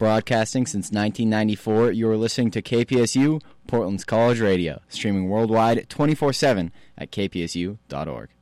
Broadcasting since 1994, you are listening to KPSU, Portland's College Radio, streaming worldwide 24/7 at kpsu.org.